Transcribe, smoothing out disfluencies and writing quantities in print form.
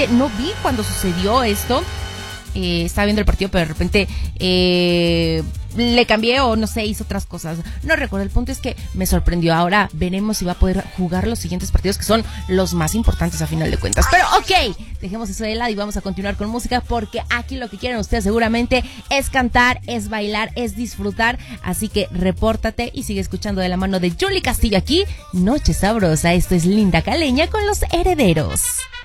realmente no vi cuando sucedió esto. Estaba viendo el partido, pero de repente le cambié o no sé, hizo otras cosas. No recuerdo, el punto es que me sorprendió. Ahora veremos si va a poder jugar los siguientes partidos, que son los más importantes a final de cuentas. Pero ok, dejemos eso de lado y vamos a continuar con música, porque aquí lo que quieren ustedes seguramente es cantar, es bailar, es disfrutar. Así que repórtate y sigue escuchando de la mano de Julie Castillo aquí, Noche Sabrosa. Esto es Linda Caleña con Los Herederos.